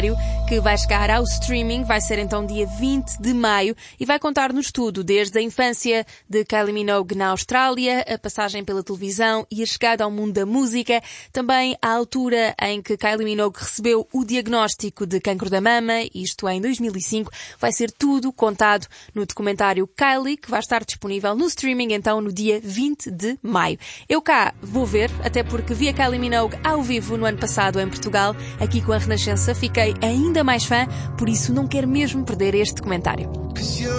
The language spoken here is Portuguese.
que vai chegar ao streaming, vai ser então dia 20 de maio e vai contar-nos tudo, desde a infância de Kylie Minogue na Austrália, a passagem pela televisão e a chegada ao mundo da música, também a altura em que Kylie Minogue recebeu o diagnóstico de cancro da mama, isto em 2005, vai ser tudo contado no documentário Kylie, que vai estar disponível no streaming então no dia 20 de maio. Eu cá vou ver, até porque vi a Kylie Minogue ao vivo no ano passado em Portugal, aqui com a Renascença, fiquei ainda mais fã, por isso não quero mesmo perder este documentário.